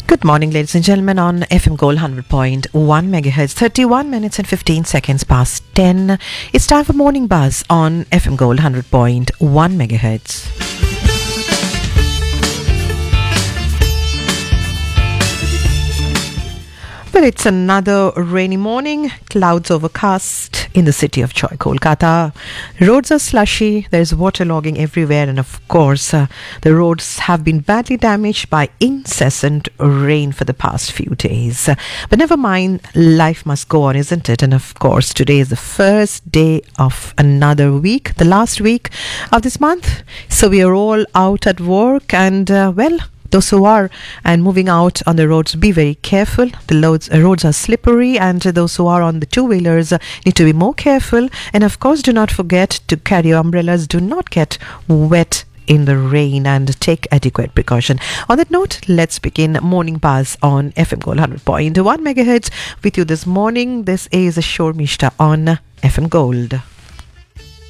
Good morning, ladies and gentlemen, on FM Gold 100.1 megahertz, 31 minutes and 15 seconds past 10. It's time for Morning Buzz on FM Gold 100.1 megahertz. Well, it's another rainy morning, clouds overcast in the city of Choi, Kolkata. Roads are slushy, there's waterlogging everywhere, and of course, the roads have been badly damaged by incessant rain for the past few days. But never mind, life must go on, isn't it? And of course, today is the first day of another week, the last week of this month. So we are all out at work and, those who are and moving out on the roads, be very careful. The roads are slippery, and those who are on the two-wheelers need to be more careful. And of course, do not forget to carry umbrellas. Do not get wet in the rain and take adequate precaution. On that note, let's begin Morning Buzz on FM Gold 100.1 megahertz with you this morning. This is Shore Mishta on FM Gold.